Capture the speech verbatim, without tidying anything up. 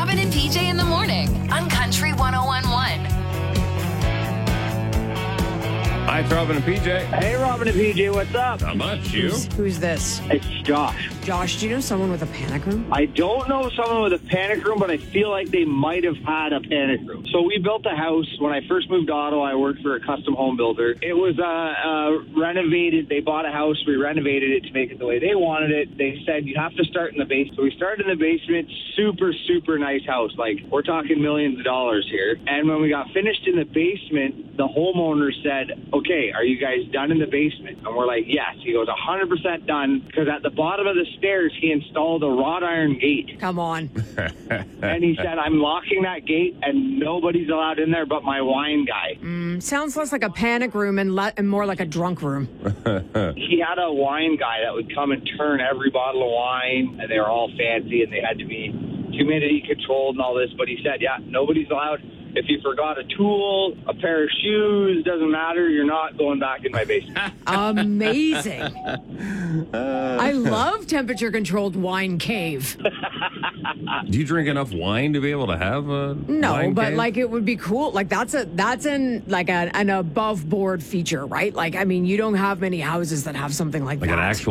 Robin and P J in the morning on Country one oh one point one. Hi, it's Robin and P J. Hey, Robin and P J, what's up? Not much, you? Who's, who's this? It's Josh. Josh, do you know someone with a panic room? I don't know someone with a panic room, but I feel like they might have had a panic room. So we built a house. When I first moved to Ottawa, I worked for a custom home builder. It was uh, uh, renovated. They bought a house. We renovated it to make it the way they wanted it. They said, you have to start in the basement. So we started in the basement. Super, super nice house. Like, we're talking millions of dollars here. And when we got finished in the basement, the homeowner said, okay, are you guys done in the basement? And we're like, yes. He goes, one hundred percent done. Because at the bottom of the stairs, he installed a wrought iron gate. Come on. And he said, I'm locking that gate and nobody's allowed in there but my wine guy. Mm, sounds less like a panic room and, le- and more like a drunk room. He had a wine guy that would come and turn every bottle of wine, and they were all fancy and they had to be humidity controlled and all this. But he said, yeah, nobody's allowed. If you forgot a tool, a pair of shoes, doesn't matter. You're not going back in my basement. Amazing. I love temperature-controlled wine cave. Do you drink enough wine to be able to have a No, wine but cave? like it would be cool. Like that's a that's an like a, an above board feature, right? Like I mean, you don't have many houses that have something like Like that. an actual